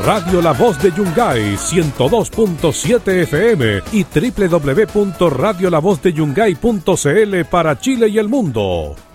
Radio La Voz de Yungay 102.7 FM y www.radiolavozdeyungay.cl para Chile y el mundo.